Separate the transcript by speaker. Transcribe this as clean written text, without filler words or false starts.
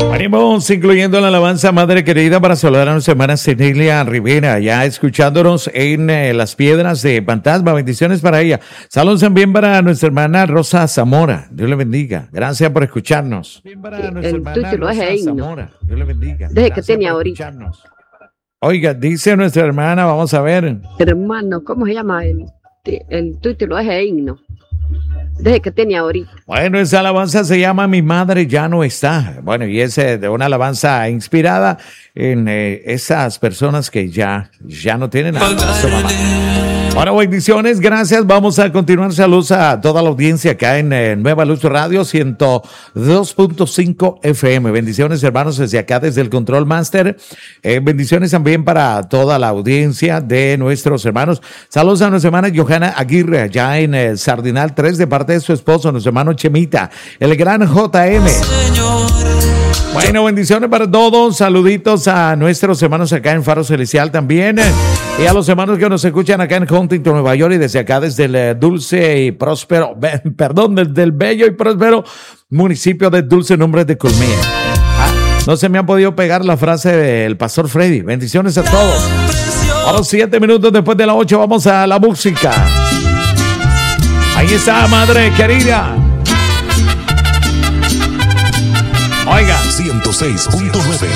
Speaker 1: Venimos incluyendo la alabanza Madre Querida para saludar a nuestra hermana Cenelia Rivera, ya escuchándonos en Las Piedras de Fantasma. Bendiciones para ella. Saludos también para nuestra hermana Rosa Zamora. Dios le bendiga. Gracias por escucharnos.
Speaker 2: El título es himno.
Speaker 1: Dios le bendiga.
Speaker 2: Desde que tenía ahorita.
Speaker 1: Oiga, dice nuestra hermana, vamos a ver.
Speaker 2: Hermano, ¿cómo se llama el título? Es himno. Desde que tenía ahorita.
Speaker 1: Bueno, esa alabanza se llama Mi Madre Ya No Está. Bueno, y es de una alabanza inspirada en esas personas que ya no tienen a su mamá. Bueno, bendiciones, gracias. Vamos a continuar. Saludos a toda la audiencia acá en Nueva Luz Radio 102.5 FM. Bendiciones, hermanos, desde acá, desde el Control Master. Bendiciones también para toda la audiencia de nuestros hermanos. Saludos a nuestra hermana Johanna Aguirre, allá en el Sardinal 3, de parte de su esposo, nuestro hermano Chemita, el gran JM. Bueno, bendiciones para todos. Saluditos a nuestros hermanos acá en Faro Celestial también. Y a los hermanos que nos escuchan acá en Huntington, Nueva York, y desde acá, desde el dulce y próspero, desde el bello y próspero municipio de Dulce Nombre de Colmena. No se me ha podido pegar la frase del pastor Freddy. Bendiciones a todos. A los 7 minutos después de las 8 vamos a la música. Ahí está, Madre Querida. Oiga,
Speaker 3: 106.9